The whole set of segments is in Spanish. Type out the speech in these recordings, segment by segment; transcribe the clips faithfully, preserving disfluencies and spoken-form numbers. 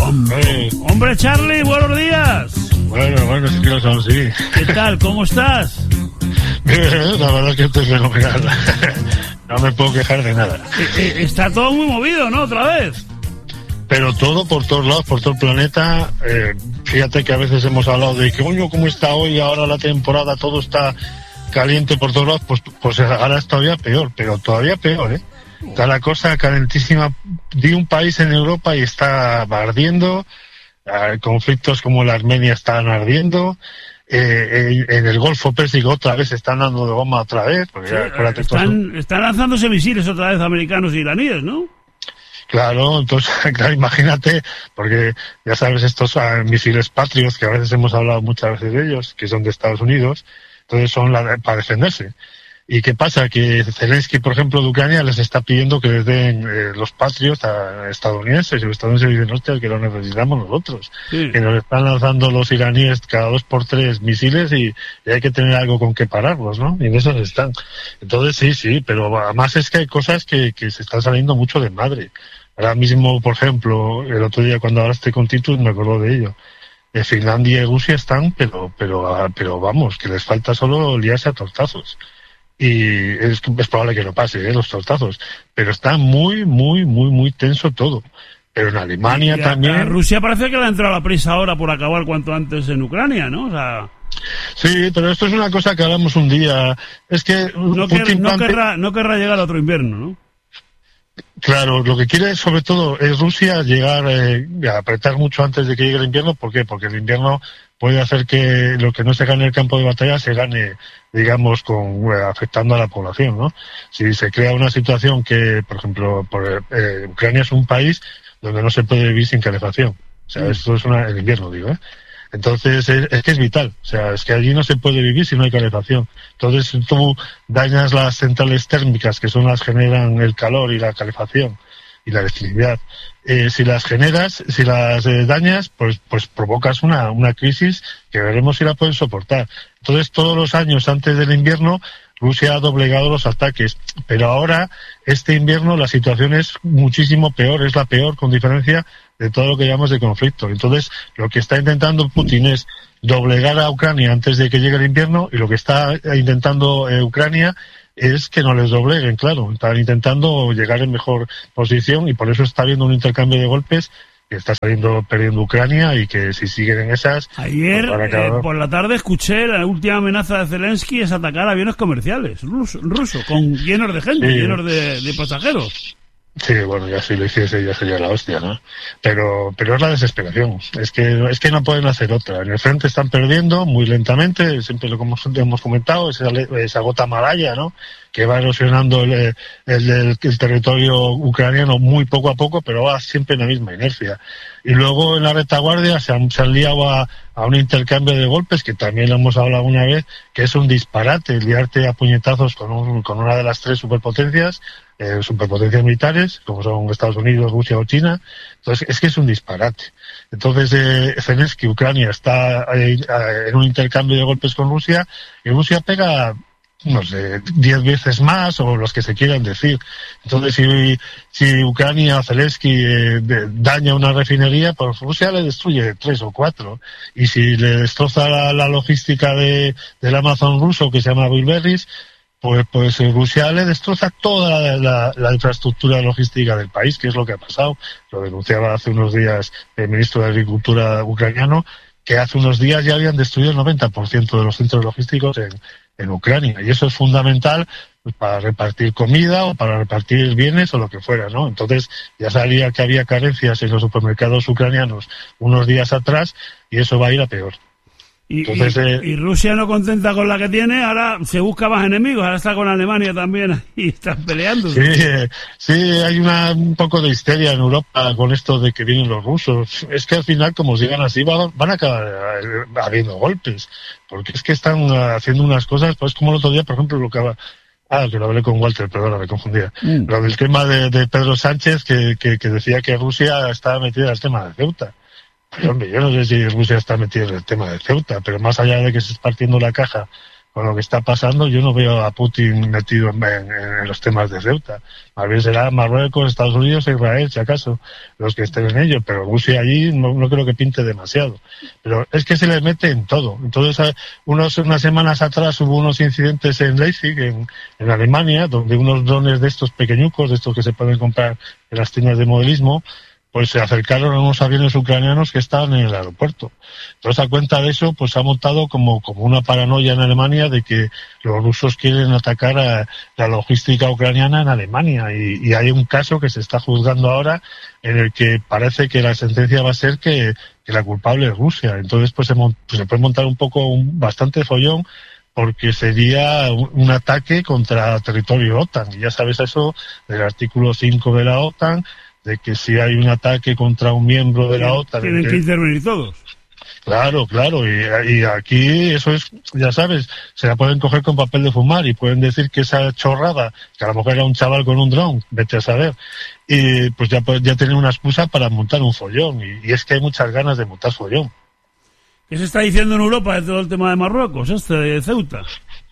Hombre, Hombre Charlie, buenos días. bueno, bueno, sí que lo son, sí. ¿Qué tal? ¿Cómo estás? Bien, la verdad es que estoy fenomenal. No me puedo quejar de nada. Eh, eh, Está todo muy movido, ¿no? Otra vez. Pero todo por todos lados, por todo el planeta. Eh, fíjate que a veces hemos hablado de que, coño, ¿cómo está hoy? Ahora la temporada, todo está caliente por todos lados. Pues, pues ahora es todavía peor, pero todavía peor, ¿eh? Está la cosa calentísima. Di un país en Europa y está ardiendo. Eh, conflictos como la Armenia están ardiendo. Eh, en, en el Golfo Pérsico otra vez están dando de goma otra vez. Porque Sí, ya, acuérdate, están, están lanzándose misiles otra vez americanos e iraníes, ¿no? Claro, entonces, claro, imagínate, porque ya sabes, estos uh, misiles Patriot, que a veces hemos hablado muchas veces de ellos, que son de Estados Unidos, entonces son la, para defenderse. ¿Y qué pasa? Que Zelensky, por ejemplo, de Ucrania, les está pidiendo que les den eh, los Patriots a estadounidenses, y los estadounidenses dicen, hostia, que lo necesitamos nosotros. Sí. Que nos están lanzando los iraníes cada dos por tres misiles y, y hay que tener algo con que pararlos, ¿no? Y en eso están. Entonces, sí, sí, pero además es que hay cosas que, que se están saliendo mucho de madre. Ahora mismo, por ejemplo, el otro día cuando hablaste con Titus me acuerdo de ello. Eh, Finlandia y Rusia están, pero, pero, pero vamos, que les falta solo liarse a tortazos. Y es, es probable que no pase, ¿eh? Los tortazos. Pero está muy, muy, muy, muy tenso todo. Pero en Alemania Y a- también. a Rusia parece que le ha entrado la prisa ahora por acabar cuanto antes en Ucrania, ¿no? O sea, Sí, pero esto es una cosa que hablamos un día. Es que no, Putin quer- no, plante- querrá, no querrá llegar a otro invierno, ¿no? Claro, lo que quiere sobre todo es Rusia llegar eh, a apretar mucho antes de que llegue el invierno. ¿Por qué? Porque el invierno puede hacer que lo que no se gane en el campo de batalla se gane, digamos, con eh, afectando a la población, ¿no? Si se crea una situación que, por ejemplo, por, eh, Ucrania es un país donde no se puede vivir sin calefacción. O sea, Mm. esto es una, el invierno, digo, ¿eh? Entonces, es, es que es vital. O sea, es que allí no se puede vivir si no hay calefacción. Entonces, si tú dañas las centrales térmicas, que son las que generan el calor y la calefacción y la electricidad. Eh, si las generas, si las eh, dañas, pues, pues provocas una, una crisis que veremos si la pueden soportar. Entonces, todos los años antes del invierno, Rusia ha doblegado los ataques. Pero ahora, este invierno, la situación es muchísimo peor, es la peor con diferencia de todo lo que llamamos de conflicto. Entonces, lo que está intentando Putin es doblegar a Ucrania antes de que llegue el invierno, y lo que está intentando eh, Ucrania es que no les dobleguen, claro. Están intentando llegar en mejor posición y por eso está habiendo un intercambio de golpes que está saliendo perdiendo Ucrania y que si siguen en esas... Ayer, pues van a eh, acabar- por la tarde, escuché la última amenaza de Zelensky es atacar aviones comerciales rusos, ruso, con llenos de gente, Sí. llenos de, de pasajeros. Sí, bueno, ya si lo hiciese ya sería la hostia, ¿no? Pero, pero es la desesperación. Es que, es que no pueden hacer otra. En el frente están perdiendo muy lentamente, siempre lo que hemos, hemos comentado, esa, esa gota malaya, ¿no? Que va erosionando el, el, el, el territorio ucraniano muy poco a poco, pero va siempre en la misma inercia. Y luego en la retaguardia se han, se han liado a, a un intercambio de golpes, que también lo hemos hablado una vez, que es un disparate, liarte a puñetazos con, un, con una de las tres superpotencias, eh, superpotencias militares, como son Estados Unidos, Rusia o China. Entonces, es que es un disparate. Entonces, eh, Zelensky, Ucrania, está eh, en un intercambio de golpes con Rusia, y Rusia pega, no sé, diez veces más, o los que se quieran decir. Entonces, si, si Ucrania, Zelensky, eh, de, daña una refinería, pues Rusia le destruye tres o cuatro. Y si le destroza la, la logística de, del Amazon ruso, que se llama Bilberries, pues, pues Rusia le destroza toda la, la, la infraestructura logística del país, que es lo que ha pasado. Lo denunciaba hace unos días el ministro de Agricultura ucraniano, que hace unos días ya habían destruido el noventa por ciento de los centros logísticos en, en Ucrania. Y eso es fundamental, pues, para repartir comida o para repartir bienes o lo que fuera, ¿no? Entonces ya sabía que había carencias en los supermercados ucranianos unos días atrás, y eso va a ir a peor. Y, Entonces, y- eh, y Rusia, no contenta con la que tiene, ahora se busca más enemigos, ahora está con Alemania también y están peleando. Sí, eh, sí, hay una, un poco de histeria en Europa con esto de que vienen los rusos. Es que al final, como sigan así, van, van a acabar eh, habiendo golpes, porque es que están eh, haciendo unas cosas, pues como el otro día, por ejemplo, lo que... Ah, que lo hablé con Walter, perdona, me confundía. Mm. Lo del tema de, de Pedro Sánchez, que, que, que decía que Rusia estaba metida en el tema de Ceuta. Pues hombre, yo no sé si Rusia está metida en el tema de Ceuta, pero más allá de que se esté partiendo la caja con lo que está pasando, yo no veo a Putin metido en, en, en los temas de Ceuta. Más bien será Marruecos, Estados Unidos e Israel, si acaso, los que estén en ello, pero Rusia allí no, no creo que pinte demasiado. Pero es que se le mete en todo. Entonces, unos, unas semanas atrás hubo unos incidentes en Leipzig, en, en Alemania, donde unos drones de estos pequeñucos, de estos que se pueden comprar en las tiendas de modelismo, pues se acercaron a unos aviones ucranianos que estaban en el aeropuerto. Entonces, a cuenta de eso, pues se ha montado como, como una paranoia en Alemania de que los rusos quieren atacar a la logística ucraniana en Alemania. Y, y hay un caso que se está juzgando ahora en el que parece que la sentencia va a ser que, que la culpable es Rusia. Entonces, pues se, pues se puede montar un poco, un, bastante follón, porque sería un, un ataque contra territorio OTAN. Y ya sabes eso del artículo cinco de la OTAN, de que si hay un ataque contra un miembro de la OTAN... Tienen que intervenir todos. Claro, claro, y, y aquí eso es, ya sabes, se la pueden coger con papel de fumar y pueden decir que esa chorrada, que a lo mejor era un chaval con un dron, vete a saber, y pues ya, ya tienen una excusa para montar un follón, y, y es que hay muchas ganas de montar follón. ¿Qué se está diciendo en Europa de todo el tema de Marruecos, este de Ceuta?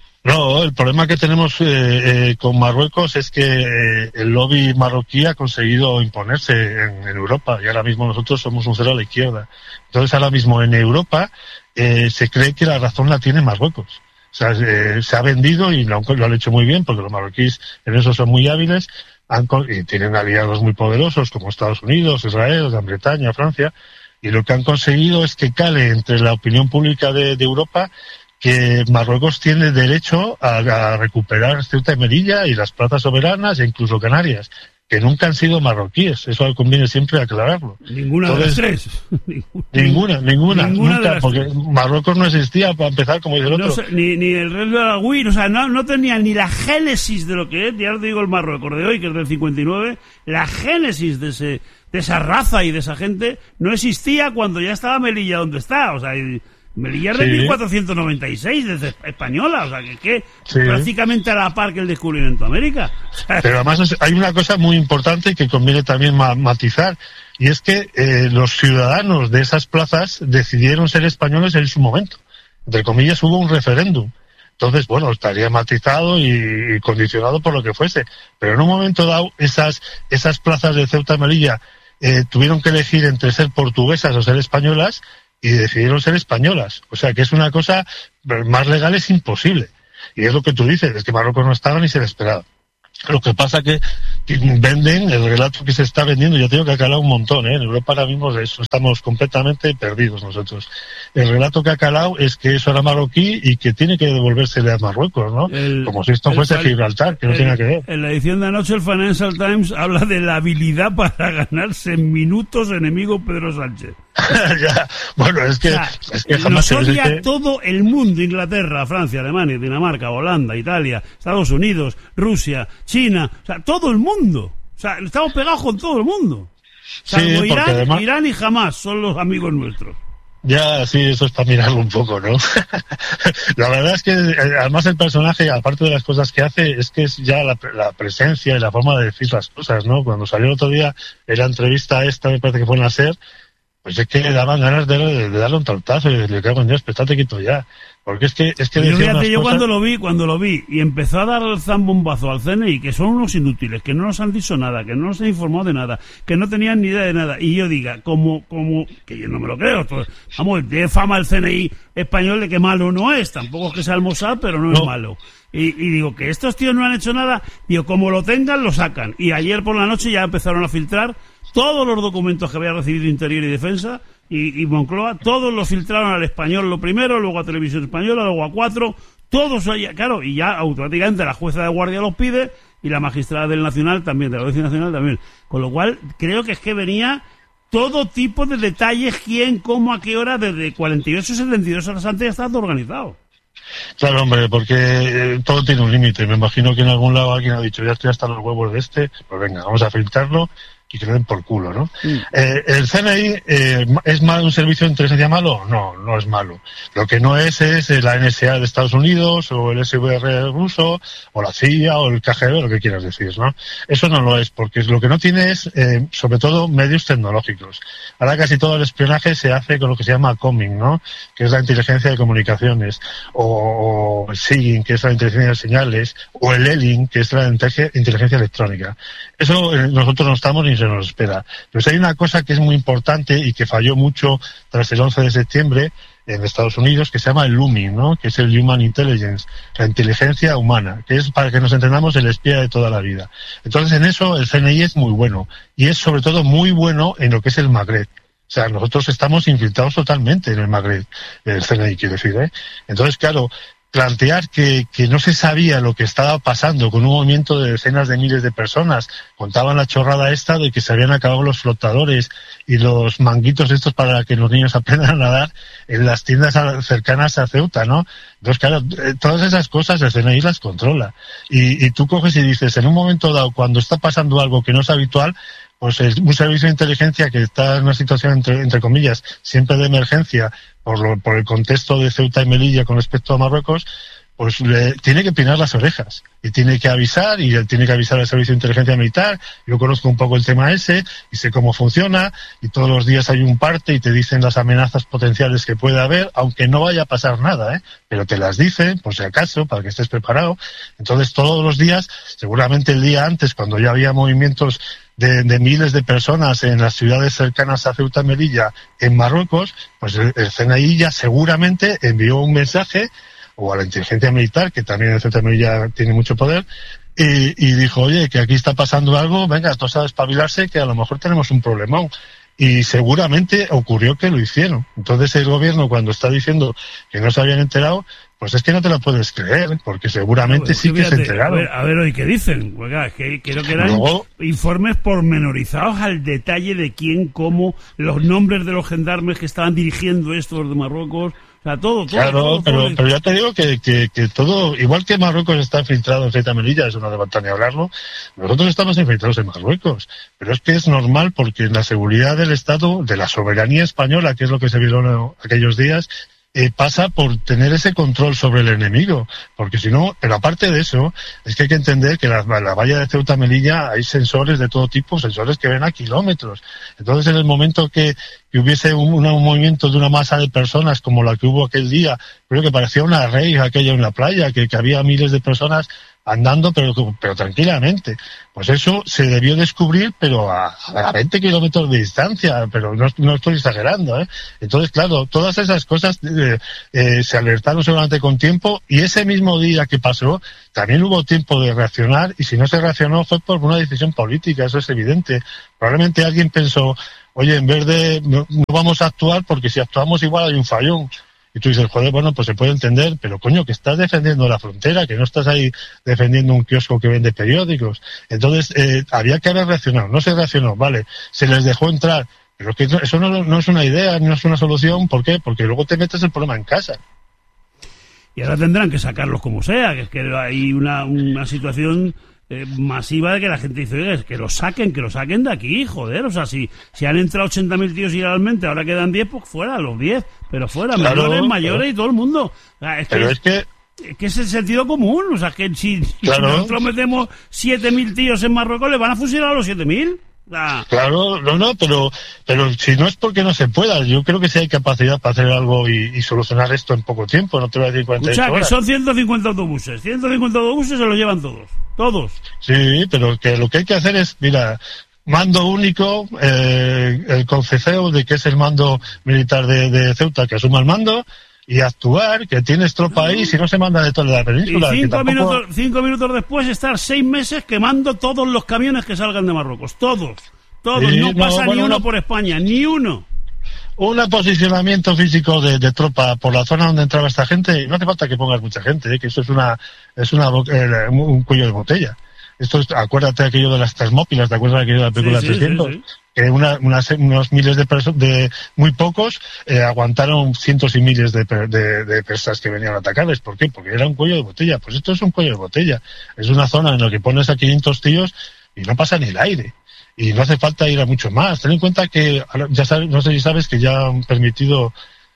No, el problema que tenemos eh, eh, con Marruecos es que eh, el lobby marroquí ha conseguido imponerse en, en Europa y ahora mismo nosotros somos un cero a la izquierda. Entonces ahora mismo en Europa eh, se cree que la razón la tiene Marruecos. O sea, eh, se ha vendido y lo, lo han hecho muy bien porque los marroquíes en eso son muy hábiles han, y tienen aliados muy poderosos como Estados Unidos, Israel, Gran Bretaña, Francia, y lo que han conseguido es que cale entre la opinión pública de, de Europa que Marruecos tiene derecho a, a recuperar Ceuta y Melilla y las plazas soberanas e incluso Canarias, que nunca han sido marroquíes. Eso conviene siempre aclararlo. Ninguna Entonces, de las tres. Ninguna, ninguna, ninguna nunca, porque tres. Marruecos no existía para empezar, como dice el otro. No sé, ni, ni el rey de Aragüí, o sea, no, no tenía ni la génesis de lo que es, ya os digo el Marruecos de hoy, que es del cincuenta y nueve, la génesis de ese de esa raza y de esa gente no existía cuando ya estaba Melilla donde está, o sea... Y, Melilla es de sí. mil cuatrocientos noventa y seis, desde española, o sea, que, que sí. prácticamente a la par que el descubrimiento de América. Pero además hay una cosa muy importante que conviene también ma- matizar, y es que eh, los ciudadanos de esas plazas decidieron ser españoles en su momento. Entre comillas, hubo un referéndum. Entonces, bueno, estaría matizado y, y condicionado por lo que fuese. Pero en un momento dado, esas, esas plazas de Ceuta y Melilla eh, tuvieron que elegir entre ser portuguesas o ser españolas, y decidieron ser españolas. O sea, que es una cosa más legal, es imposible. Y es lo que tú dices, es que Marruecos no estaba ni se le esperaba. Lo que pasa que venden el relato que se está vendiendo, ya tengo que ha calado un montón, ¿eh? En Europa ahora mismo de eso estamos completamente perdidos nosotros. El relato que ha calado es que eso era marroquí y que tiene que devolvérsele a Marruecos, ¿no? El, Como si esto fuese el, Gibraltar, que no el, tiene que ver. En la edición de anoche el Financial Times habla de la habilidad para ganarse en minutos enemigo Pedro Sánchez. Ya, bueno, es que, o sea, es que jamás nos odia que... todo el mundo, Inglaterra, Francia, Alemania, Dinamarca, Holanda, Italia, Estados Unidos, Rusia, China, o sea, todo el mundo. O sea, estamos pegados con todo el mundo. Salvo sí, Irán, además... Irán y Hamás son los amigos nuestros. Ya, sí, eso es para mirarlo un poco, ¿no? La verdad es que, además, el personaje, aparte de las cosas que hace, es que es ya la, la presencia y la forma de decir las cosas, ¿no? Cuando salió el otro día en la entrevista esta, me parece que fue en la SER, pues es que le daban ganas de, de, de darle un tortazo y le cago en Dios, estate quieto ya. Porque es que, es que yo, decía unas yo cosas... cuando lo vi, cuando lo vi, y empezó a dar el zambombazo al C N I, que son unos inútiles, que no nos han dicho nada, que no nos han informado de nada, que no tenían ni idea de nada, y yo diga, como, como, que yo no me lo creo, pues, vamos, tiene fama el C N I español de que malo no es, tampoco es que sea el Mossad, pero no, no. es malo. Y, y digo, que estos tíos no han hecho nada, digo, como lo tengan, lo sacan. Y ayer por la noche ya empezaron a filtrar todos los documentos que había recibido Interior y Defensa, y, y Moncloa, todos los filtraron al Español lo primero, luego a Televisión Española, luego a Cuatro, todos allá, claro, y ya automáticamente la jueza de guardia los pide, y la magistrada del Nacional también, de la Audiencia Nacional también. Con lo cual, creo que es que venía todo tipo de detalles, quién, cómo, a qué hora, desde cuarenta y ocho, setenta y dos horas antes ya está todo organizado. Claro, hombre, porque eh, todo tiene un límite. Me imagino que en algún lado alguien ha dicho, ya estoy hasta los huevos de este, pues venga, vamos a filtrarlo y que le den por culo, ¿no? Mm. Eh, ¿El C N I eh, es mal, un servicio de inteligencia malo? No, no es malo. Lo que no es es la N S A de Estados Unidos, o el S V R ruso, o la C I A, o el K G B, lo que quieras decir, ¿no? Eso no lo es, porque lo que no tiene es, eh, sobre todo, medios tecnológicos. Ahora casi todo el espionaje se hace con lo que se llama comming, ¿no? Que es la inteligencia de comunicaciones, o, o el SIGINT, que es la inteligencia de señales, o el ELIN, que es la inteligencia electrónica. Eso eh, nosotros no estamos ni se nos espera. Pero si hay una cosa que es muy importante y que falló mucho tras el once de septiembre en Estados Unidos, que se llama el Looming, ¿no? Que es el Human Intelligence, la inteligencia humana, que es, para que nos entendamos, el espía de toda la vida. Entonces, en eso el C N I es muy bueno, y es sobre todo muy bueno en lo que es el Magreb. O sea, nosotros estamos infiltrados totalmente en el Magreb, el C N I, quiero decir, ¿eh? Entonces, claro, plantear que, que no se sabía lo que estaba pasando con un movimiento de decenas de miles de personas. Contaban la chorrada esta de que se habían acabado los flotadores y los manguitos estos para que los niños aprendan a nadar en las tiendas cercanas a Ceuta, ¿no? Entonces, claro, todas esas cosas el C N I las controla. Y, y tú coges y dices, en un momento dado, cuando está pasando algo que no es habitual, pues es un servicio de inteligencia que está en una situación, entre, entre comillas, siempre de emergencia, por, lo, por el contexto de Ceuta y Melilla con respecto a Marruecos, pues le, tiene que pinar las orejas y tiene que avisar, y tiene que avisar al servicio de inteligencia militar. Yo conozco un poco el tema ese y sé cómo funciona, y todos los días hay un parte y te dicen las amenazas potenciales que puede haber, aunque no vaya a pasar nada, ¿eh? Pero te las dicen por si acaso, para que estés preparado. Entonces todos los días, seguramente el día antes, cuando ya había movimientos De, de miles de personas en las ciudades cercanas a Ceuta y Melilla en Marruecos, pues el, el C N I ya seguramente envió un mensaje, o a la inteligencia militar, que también en Ceuta y Melilla tiene mucho poder, y, y dijo, oye, que aquí está pasando algo, venga, todos a despabilarse, que a lo mejor tenemos un problemón. Y seguramente ocurrió que lo hicieron. Entonces el gobierno, cuando está diciendo que no se habían enterado, pues es que no te lo puedes creer, porque seguramente no, sí que fíjate, se enteraron. A ver, a ver hoy qué dicen. Oiga, es que creo que eran Luego, informes pormenorizados al detalle de quién, cómo, los nombres de los gendarmes que estaban dirigiendo estos de Marruecos. O sea, todo, todo. Claro, todo, pero, todo. pero ya te digo que, que, que todo, igual que Marruecos está infiltrado en Ceuta y Melilla, eso no levanta ni hablarlo, nosotros estamos infiltrados en Marruecos. Pero es que es normal, porque en la seguridad del Estado, de la soberanía española, que es lo que se vio aquellos días, Eh, pasa por tener ese control sobre el enemigo, porque si no, pero aparte de eso, es que hay que entender que la, la valla de Ceuta Melilla hay sensores de todo tipo, sensores que ven a kilómetros. Entonces, en el momento que, que hubiese un, una, un movimiento de una masa de personas como la que hubo aquel día, creo que parecía una rave aquella en la playa, que, que había miles de personas andando, pero, pero tranquilamente. Pues eso se debió descubrir, pero a, a veinte kilómetros de distancia, pero no, no estoy exagerando, ¿eh? Entonces, claro, todas esas cosas eh, eh, se alertaron seguramente con tiempo, y ese mismo día que pasó, también hubo tiempo de reaccionar, y si no se reaccionó fue por una decisión política, eso es evidente. Probablemente alguien pensó, oye, en vez de, no, no vamos a actuar, porque si actuamos igual hay un fallón. Y tú dices, joder, bueno, pues se puede entender, pero coño, que estás defendiendo la frontera, que no estás ahí defendiendo un kiosco que vende periódicos. Entonces, eh, había que haber reaccionado. No se reaccionó, vale, se les dejó entrar. Pero que eso no, no es una idea, no es una solución. ¿Por qué? Porque luego te metes el problema en casa. Y ahora tendrán que sacarlos como sea, que es que hay una, una situación eh, masiva de que la gente dice, oye, que los saquen, que los saquen de aquí, joder. O sea, si, si han entrado ochenta mil tíos ilegalmente, ahora quedan diez, pues fuera, los diez. Pero fuera, claro, menores, mayores claro. Y todo el mundo. O sea, es pero que, es que... Es que es el sentido común. O sea, que si, claro. si nosotros metemos siete mil tíos en Marruecos, ¿le van a fusilar a los siete mil? O sea, claro, no, no, pero pero si no es porque no se pueda, yo creo que sí hay capacidad para hacer algo y, y solucionar esto en poco tiempo, no te voy a decir cuarenta y ocho horas. O sea, que son ciento cincuenta autobuses. ciento cincuenta autobuses se los llevan todos. Todos. Sí, pero que lo que hay que hacer es, mira... Mando único, eh, el concejeo de que es el mando militar de, de Ceuta, que asuma el mando, y actuar, que tienes tropa ahí, si no se manda de toda la península. Y cinco, tampoco... minutos, cinco minutos después estar seis meses quemando todos los camiones que salgan de Marruecos. Todos. Todos. Sí, no pasa no, bueno, ni uno no... por España. Ni uno. Un posicionamiento físico de, de tropa por la zona donde entraba esta gente, no hace falta que pongas mucha gente, ¿eh? Que eso es una es una eh, un cuello de botella. Esto es, acuérdate de aquello de las Termópilas, ¿te acuerdas de aquello de la película sí, sí, trescientos? Sí, sí. Que una, una, unos miles de personas, de muy pocos, eh, aguantaron cientos y miles de, de, de persas que venían a atacarles. ¿Por qué? Porque era un cuello de botella. Pues esto es un cuello de botella. Es una zona en la que pones a quinientos tíos y no pasa ni el aire. y no hace falta ir a mucho más. Ten en cuenta que, ya sabes, no sé si sabes que ya han permitido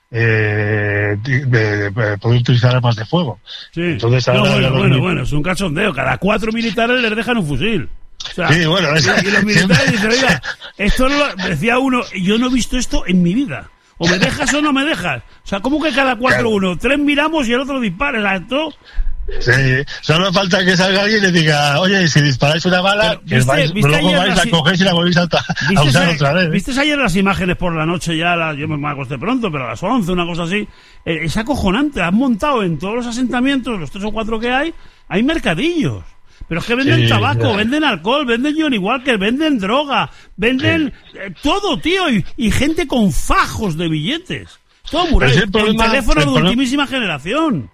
eh, de, de, de poder utilizar armas de fuego. Sí. Entonces, no, ahora bueno, los bueno, mil... bueno, es un cachondeo. Cada cuatro militares les dejan un fusil. O sea, sí, bueno, es... y, y los militares dicen, oiga, esto no lo... decía uno, yo no he visto esto en mi vida. O me dejas o no me dejas. O sea, ¿cómo que cada cuatro claro. uno? Tres miramos y el otro dispara, ¿exacto? Sí, solo falta que salga alguien y le diga, oye, si disparáis una bala, pero, que vais, ¿viste luego vais, la cogéis y la volvéis a, a usar a, otra vez. ¿Viste ayer las imágenes por la noche ya? La, yo me acosté pronto, pero a las once, una cosa así. Eh, es acojonante. Han montado en todos los asentamientos, los tres o cuatro que hay, hay mercadillos. Pero es que venden sí, tabaco, ya. venden alcohol, venden Johnny Walker, venden droga, venden sí. eh, todo, tío, y, y gente con fajos de billetes. Todo muy con problema, teléfono de problema... ultimísima generación.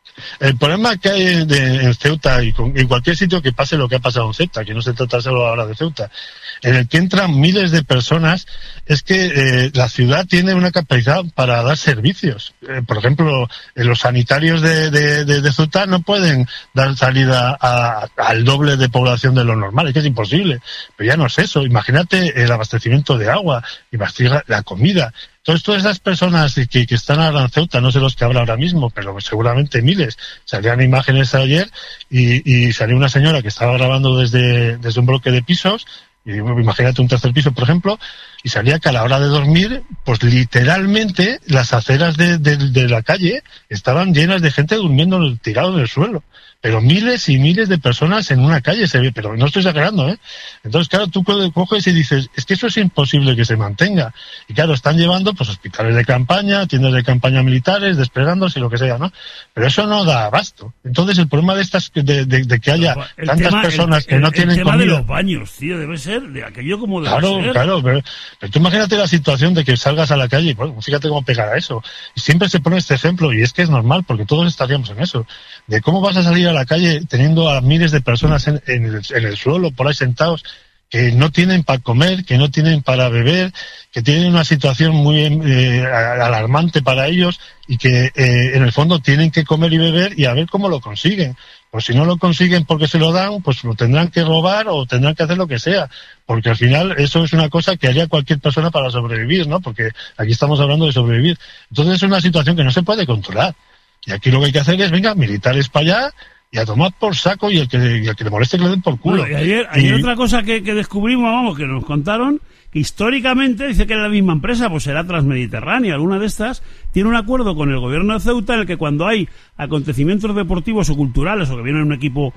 El problema que hay de, en Ceuta y con, en cualquier sitio que pase lo que ha pasado en Ceuta, que no se trata solo ahora de Ceuta, en el que entran miles de personas, es que eh, la ciudad tiene una capacidad para dar servicios. Eh, por ejemplo, eh, los sanitarios de, de, de, de Ceuta no pueden dar salida a, a, al doble de población de lo normal, es que es imposible. Pero ya no es eso. Imagínate el abastecimiento de agua, imagínate la comida. Entonces, todas esas personas que, que están ahora en Ceuta, no sé los que habrá ahora mismo, pero seguramente miles, salían imágenes ayer y, y salió una señora que estaba grabando desde, desde un bloque de pisos, y imagínate un tercer piso, por ejemplo, y salía que a la hora de dormir, pues literalmente las aceras de, de, de la calle estaban llenas de gente durmiendo tirado en el suelo. Pero miles y miles de personas en una calle se ve, pero no estoy exagerando, ¿eh? Entonces, claro, tú coges y dices, es que eso es imposible que se mantenga. Y claro, están llevando pues hospitales de campaña, tiendas de campaña militares, desplegándose y lo que sea, ¿no? Pero eso no da abasto. Entonces, el problema de estas, de, de, de que haya el tantas tema, personas el, que no el, tienen el tema comida. de los baños, tío, debe ser de aquello como debe claro, ser. Claro, pero, pero tú imagínate la situación de que salgas a la calle, bueno, fíjate cómo pegará eso. Y siempre se pone este ejemplo, y es que es normal, porque todos estaríamos en eso, de cómo vas a salir a la calle teniendo a miles de personas en, en, el, en el suelo, por ahí sentados, que no tienen para comer, que no tienen para beber, que tienen una situación muy eh, alarmante para ellos y que eh, en el fondo tienen que comer y beber y a ver cómo lo consiguen. Pues si no lo consiguen porque se lo dan, pues lo tendrán que robar o tendrán que hacer lo que sea, porque al final eso es una cosa que haría cualquier persona para sobrevivir, ¿no? Porque aquí estamos hablando de sobrevivir. Entonces es una situación que no se puede controlar. Y aquí lo que hay que hacer es, venga, militares para allá, y a tomar por saco, y el que, y el que le moleste que le den por culo. Bueno, y ayer, ayer y... otra cosa que, que descubrimos, vamos, que nos contaron, que históricamente dice que era la misma empresa, pues será Transmediterránea, alguna de estas, tiene un acuerdo con el gobierno de Ceuta en el que cuando hay acontecimientos deportivos o culturales, o que viene un equipo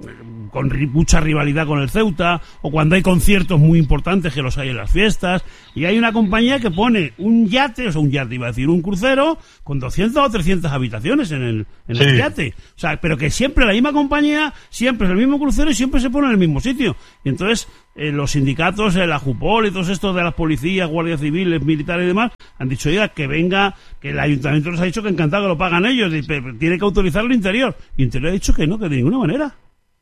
con mucha rivalidad con el Ceuta, o cuando hay conciertos muy importantes que los hay en las fiestas, y hay una compañía que pone un yate, o sea, un yate iba a decir, un crucero, con doscientas o trescientas habitaciones en el, en sí. el yate. O sea, pero que siempre la misma compañía, siempre es el mismo crucero y siempre se pone en el mismo sitio. Y entonces, eh, los sindicatos, eh, la Jupol y todos estos de las policías, guardias civiles, militares y demás, han dicho, oiga, que venga, que el ayuntamiento les ha dicho que encantado que lo pagan ellos, y tiene que autorizar el interior. Y Interior ha dicho que no, que de ninguna manera.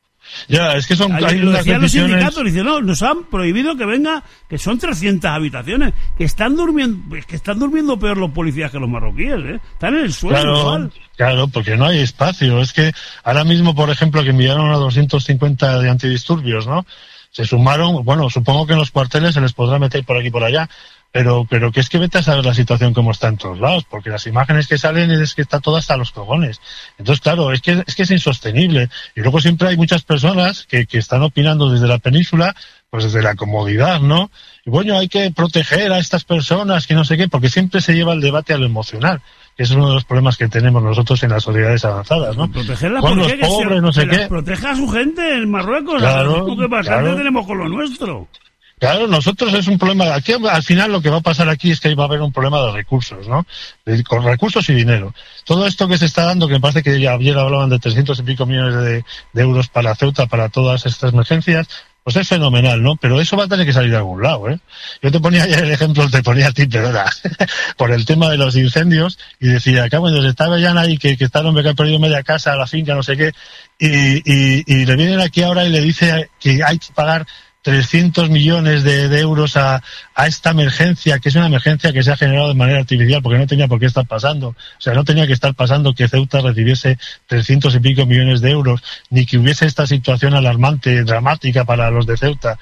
Ya, es que son... Hay, hay lo decían los sindicatos, dicen, no, nos han prohibido que venga, que son trescientas habitaciones, que están durmiendo, que están durmiendo peor los policías que los marroquíes, ¿eh? Están en el suelo. Claro, igual. Claro, porque no hay espacio. Es que ahora mismo, por ejemplo, que enviaron a doscientos cincuenta de antidisturbios, ¿no? Se sumaron, bueno, supongo que en los cuarteles se les podrá meter por aquí y por allá, pero pero que es que vete a saber la situación como está en todos lados, porque las imágenes que salen es que está todo hasta los cojones. Entonces, claro, es que es que es insostenible. Y luego siempre hay muchas personas que, que están opinando desde la península, pues desde la comodidad, ¿no? Y bueno, hay que proteger a estas personas, que no sé qué, porque siempre se lleva el debate a lo emocional. Que es uno de los problemas que tenemos nosotros en las sociedades avanzadas, ¿no? Protegerlas con porque los pobres, se, no sé qué. Proteja a su gente en Marruecos, claro, lo que bastante claro. tenemos con lo nuestro. Claro, nosotros es un problema. Aquí al final lo que va a pasar aquí es que va a haber un problema de recursos, ¿no? De, con recursos y dinero. Todo esto que se está dando, que me parece que ya ayer hablaban de trescientos y pico millones de, de euros para Ceuta, para todas estas emergencias, pues es fenomenal, ¿no? Pero eso va a tener que salir de algún lado, ¿eh? Yo te ponía ayer el ejemplo, te ponía a ti, perdona, por el tema de los incendios, y decía, acá bueno, estaba ya nadie que, que está el hombre que ha perdido media casa, la finca, no sé qué, y, y, y le vienen aquí ahora y le dice que hay que pagar trescientos millones de, de euros a, a esta emergencia, que es una emergencia que se ha generado de manera artificial, porque no tenía por qué estar pasando. O sea, no tenía que estar pasando que Ceuta recibiese trescientos y pico millones de euros, ni que hubiese esta situación alarmante, dramática para los de Ceuta.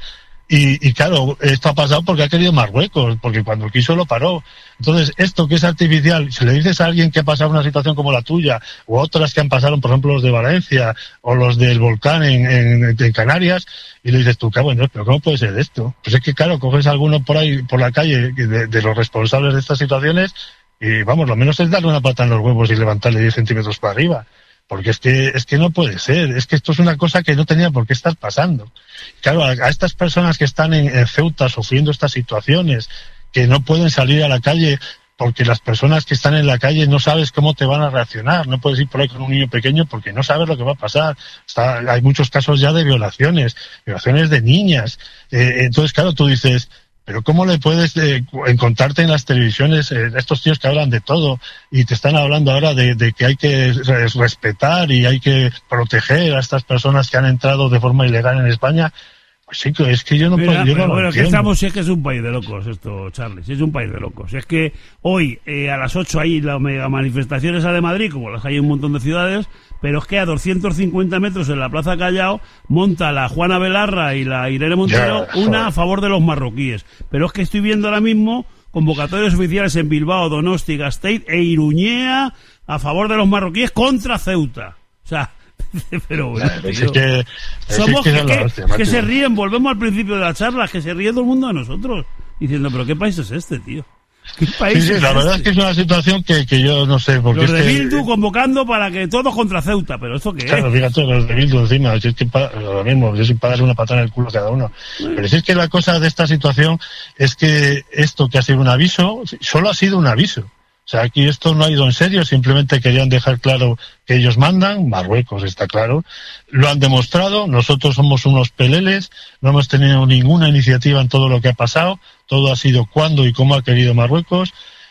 Y, y claro, esto ha pasado porque ha querido Marruecos, porque cuando quiso lo paró. Entonces, esto que es artificial, si le dices a alguien que ha pasado una situación como la tuya, o otras que han pasado, por ejemplo, los de Valencia, o los del volcán en, en, en Canarias, y le dices tú, qué bueno, pero ¿cómo puede ser esto? Pues es que claro, coges a alguno por ahí, por la calle, de, de los responsables de estas situaciones, y vamos, lo menos es darle una pata en los huevos y levantarle diez centímetros para arriba. Porque es que es que no puede ser, es que esto es una cosa que no tenía por qué estar pasando. Claro, a, a estas personas que están en, en Ceuta sufriendo estas situaciones, que no pueden salir a la calle porque las personas que están en la calle no sabes cómo te van a reaccionar, no puedes ir por ahí con un niño pequeño porque no sabes lo que va a pasar. Está, hay muchos casos ya de violaciones, violaciones de niñas. Eh, entonces, claro, tú dices, pero ¿cómo le puedes eh, encontrarte en las televisiones eh, estos tíos que hablan de todo y te están hablando ahora de, de que hay que respetar y hay que proteger a estas personas que han entrado de forma ilegal en España? Pues sí, es que yo no Mira, puedo, yo no bueno, lo que entiendo. estamos, si es que es un país de locos esto, Charlie, si es un país de locos. Es que hoy eh, a las ocho hay las mega manifestaciones de Madrid, como las hay en un montón de ciudades, pero es que a doscientos cincuenta metros en la Plaza Callao monta la Juana Belarra y la Irene Montero Ya, una a favor de los marroquíes. Pero es que estoy viendo ahora mismo convocatorias oficiales en Bilbao, Donosti, Gasteiz e Iruñea a favor de los marroquíes contra Ceuta. O sea, pero bueno, Claro, es tío, que, es somos que, que, es la que- hostia, que macho. se ríen, volvemos al principio de la charla, que se ríe todo el mundo de nosotros, diciendo, pero ¿qué país es este, tío? ¿Qué país Sí, sí, es la verdad es este? que es una situación que, que yo no sé, porque Los es de que, Bildu convocando para que todos contra Ceuta, pero ¿esto qué claro, es? fíjate, los de Bildu encima, si es que pa- lo mismo, yo sin darle una patada en el culo a cada uno. Pero si es que la cosa de esta situación es que esto que ha sido un aviso, solo ha sido un aviso. O sea, aquí esto no ha ido en serio, simplemente querían dejar claro que ellos mandan, Marruecos está claro, lo han demostrado, nosotros somos unos peleles, no hemos tenido ninguna iniciativa en todo lo que ha pasado, todo ha sido cuando y cómo ha querido Marruecos,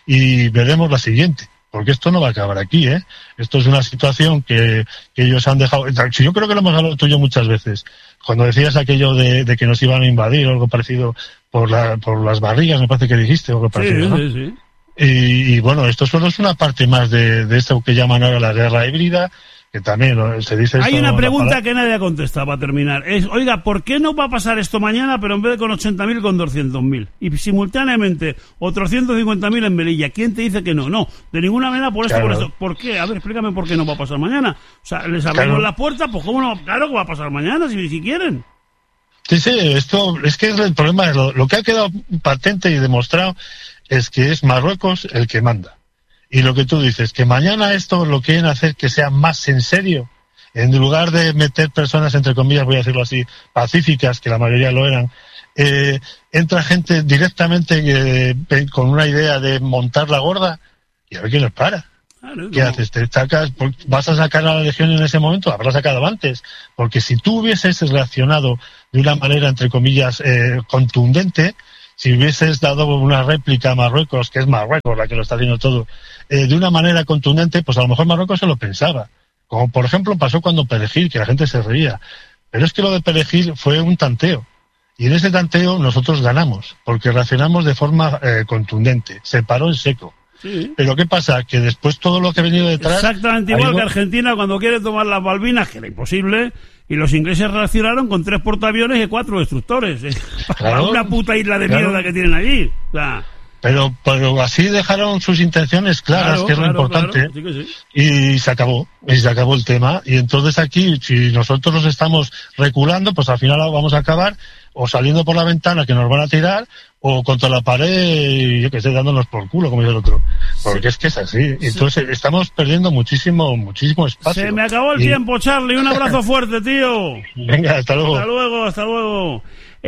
y veremos la siguiente. Porque esto no va a acabar aquí, ¿eh? Esto es una situación que, que ellos han dejado. Yo creo que lo hemos hablado tú y yo muchas veces. Cuando decías aquello de, de que nos iban a invadir o algo parecido por, la, por las barrigas, me parece que dijiste, o algo Sí, parecido, ¿no? sí, sí. Y, y bueno, esto solo es una parte más de, de esto que llaman ahora la guerra híbrida, que también ¿no? se dice. Hay esto, una la pregunta palabra- que nadie ha contestado para terminar. Es, oiga, ¿por qué no va a pasar esto mañana, pero en vez de con ochenta mil, con doscientos mil? Y simultáneamente, otros ciento cincuenta mil en Melilla. ¿Quién te dice que no? No, de ninguna manera por esto, Claro. por esto. ¿Por qué? A ver, explícame por qué no va a pasar mañana. O sea, les abrimos Claro. la puerta, pues cómo no, claro que va a pasar mañana, si, si quieren. Sí, sí, esto es que el problema es lo, lo que ha quedado patente y demostrado es que es Marruecos el que manda. Y lo que tú dices, que mañana esto lo quieren hacer que sea más en serio, en lugar de meter personas, entre comillas, voy a decirlo así, pacíficas, que la mayoría lo eran, eh, entra gente directamente eh, con una idea de montar la gorda y a ver quién los para. Claro, ¿Qué como- haces? ¿Te sacas, ¿Vas a sacar a la Legión en ese momento? Habrás sacado antes. Porque si tú hubieses reaccionado de una manera, entre comillas, eh, contundente, si hubieses dado una réplica a Marruecos, que es Marruecos la que lo está haciendo todo, eh, de una manera contundente, pues a lo mejor Marruecos se lo pensaba. Como por ejemplo pasó cuando Perejil, que la gente se reía. Pero es que lo de Perejil fue un tanteo. Y en ese tanteo nosotros ganamos, porque reaccionamos de forma eh, contundente. Se paró en seco. Sí. Pero ¿qué pasa? Que después todo lo que ha venido detrás... Exactamente ha igual ido- que Argentina cuando quiere tomar las Malvinas, que era imposible, y los ingleses reaccionaron con tres portaaviones y cuatro destructores. Para Claro, una puta isla de claro. mierda que tienen allí. O sea, Pero, pero así dejaron sus intenciones claras, claro, que es lo claro, importante, claro, sí que sí. y se acabó, y se acabó el tema. Y entonces aquí, si nosotros nos estamos reculando, pues al final vamos a acabar o saliendo por la ventana que nos van a tirar, o contra la pared, y yo que sé, dándonos por culo, como dice el otro. Porque Sí. es que es así. Entonces estamos perdiendo muchísimo, muchísimo espacio. Se me acabó el Y- tiempo, Charlie. Un abrazo fuerte, tío. Venga, hasta luego. Hasta luego, hasta luego.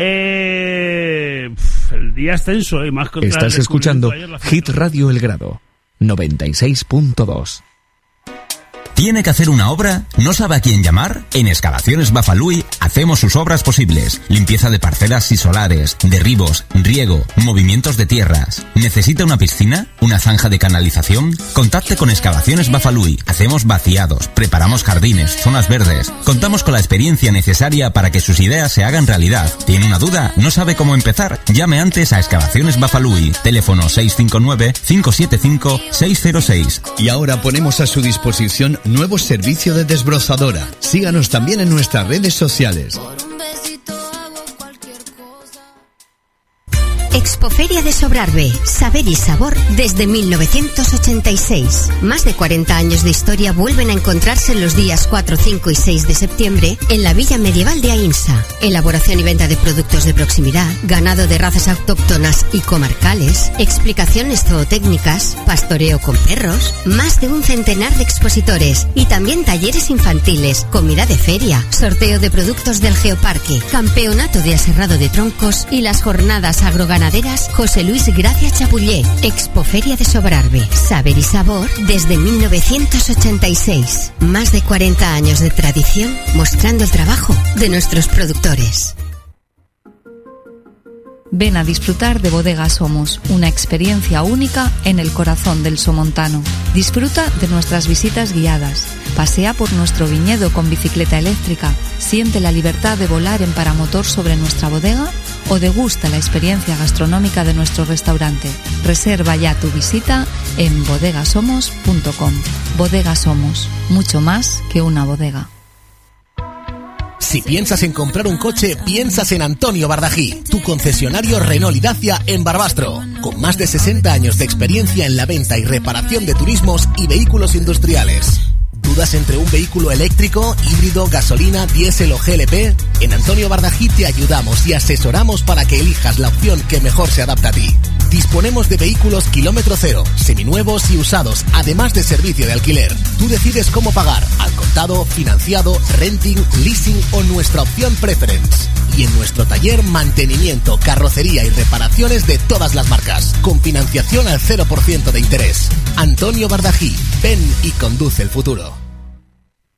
Eh, pf, el día es tenso, ¿eh? Más contra el Estás descubrimiento escuchando de ayer, la Hit fiesta. Radio El Grado, noventa y seis punto dos. ¿Tiene que hacer una obra? ¿No sabe a quién llamar? En Excavaciones Bafalui hacemos sus obras posibles. Limpieza de parcelas y solares, derribos, riego, movimientos de tierras. ¿Necesita una piscina? ¿Una zanja de canalización? Contacte con Excavaciones Bafalui. Hacemos vaciados, preparamos jardines, zonas verdes. Contamos con la experiencia necesaria para que sus ideas se hagan realidad. ¿Tiene una duda? ¿No sabe cómo empezar? Llame antes a Excavaciones Bafalui. Teléfono seis cinco nueve, cinco siete cinco, seis cero seis. Y ahora ponemos a su disposición nuevo servicio de desbrozadora. Síganos también en nuestras redes sociales. Por un besito hago cualquier cosa. Expoferia de Sobrarbe, saber y sabor desde mil novecientos ochenta y seis. Más de cuarenta años de historia vuelven a encontrarse en los días cuatro, cinco y seis de septiembre en la Villa Medieval de Aínsa. Elaboración y venta de productos de proximidad, ganado de razas autóctonas y comarcales, explicaciones zootécnicas, pastoreo con perros, más de un centenar de expositores y también talleres infantiles, comida de feria, sorteo de productos del Geoparque, campeonato de aserrado de troncos y las jornadas agroganaderas José Luis Gracia Chapullé. Expoferia de Sobrarbe, saber y sabor desde mil novecientos ochenta y seis. Más de cuarenta años de tradición mostrando el trabajo de nuestros productores. Ven a disfrutar de Bodega Somos, una experiencia única en el corazón del somontano. Disfruta de nuestras visitas guiadas, pasea por nuestro viñedo con bicicleta eléctrica, siente la libertad de volar en paramotor sobre nuestra bodega o degusta la experiencia gastronómica de nuestro restaurante. Reserva ya tu visita en bodegasomos punto com. Bodega Somos, mucho más que una bodega. Si piensas en comprar un coche, piensas en Antonio Bardají, tu concesionario Renault y Dacia en Barbastro, con más de sesenta años de experiencia en la venta y reparación de turismos y vehículos industriales. ¿Dudas entre un vehículo eléctrico, híbrido, gasolina, diésel o G L P? En Antonio Bardají te ayudamos y asesoramos para que elijas la opción que mejor se adapta a ti. Disponemos de vehículos kilómetro cero, seminuevos y usados, además de servicio de alquiler. Tú decides cómo pagar, al contado, financiado, renting, leasing o nuestra opción preference. Y en nuestro taller, mantenimiento, carrocería y reparaciones de todas las marcas, con financiación al cero por ciento de interés. Antonio Bardají, ven y conduce el futuro.